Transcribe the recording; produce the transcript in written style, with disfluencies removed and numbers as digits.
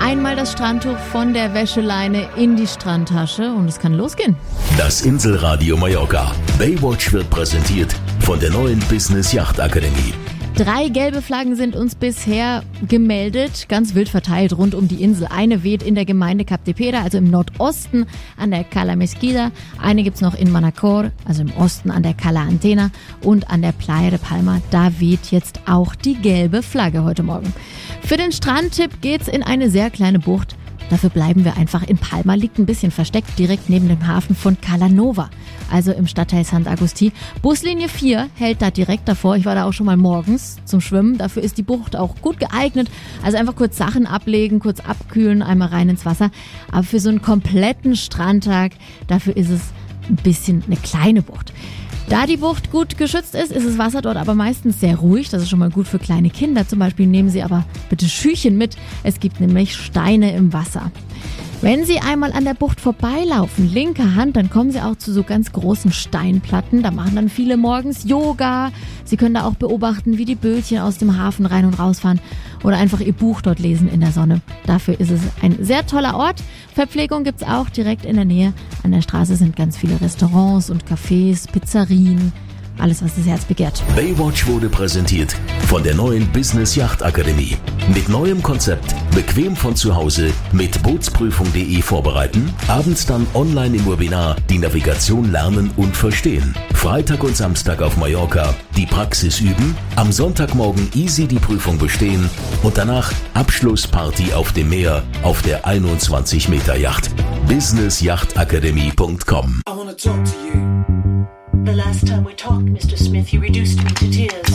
einmal das Strandtuch von der Wäscheleine in die Strandtasche und es kann losgehen. Das Inselradio Mallorca. Baywatch wird präsentiert von der neuen Business Yacht Akademie. 3 gelbe Flaggen sind uns bisher gemeldet, ganz wild verteilt rund um die Insel. Eine weht in der Gemeinde Cap de Pera, also im Nordosten an der Cala Mesquida. Eine gibt's noch in Manacor, also im Osten an der Cala Antena und an der Playa de Palma. Da weht jetzt auch die gelbe Flagge heute Morgen. Für den Strandtipp geht's in eine sehr kleine Bucht. Dafür bleiben wir einfach in Palma, liegt ein bisschen versteckt, direkt neben dem Hafen von Cala Nova, also im Stadtteil Sant Agustí. Buslinie 4 hält da direkt davor. Ich war da auch schon mal morgens zum Schwimmen. Dafür ist die Bucht auch gut geeignet. Also einfach kurz Sachen ablegen, kurz abkühlen, einmal rein ins Wasser. Aber für so einen kompletten Strandtag, dafür ist es ein bisschen eine kleine Bucht. Da die Bucht gut geschützt ist das Wasser dort aber meistens sehr ruhig. Das ist schon mal gut für kleine Kinder. Zum Beispiel nehmen Sie aber bitte Schüchen mit. Es gibt nämlich Steine im Wasser. Wenn Sie einmal an der Bucht vorbeilaufen, linker Hand, dann kommen Sie auch zu so ganz großen Steinplatten. Da machen dann viele morgens Yoga. Sie können da auch beobachten, wie die Bötchen aus dem Hafen rein und rausfahren oder einfach Ihr Buch dort lesen in der Sonne. Dafür ist es ein sehr toller Ort. Verpflegung gibt's auch direkt in der Nähe. An der Straße sind ganz viele Restaurants und Cafés, Pizzerien. Alles, was das Herz begehrt. Baywatch wurde präsentiert von der neuen Business Yacht Akademie. Mit neuem Konzept, bequem von zu Hause, mit Bootsprüfung.de vorbereiten, abends dann online im Webinar die Navigation lernen und verstehen. Freitag und Samstag auf Mallorca die Praxis üben, am Sonntagmorgen easy die Prüfung bestehen und danach Abschlussparty auf dem Meer auf der 21-Meter-Yacht. businessyachtakademie.com. The last time we talked, Mr. Smith, you reduced me to tears.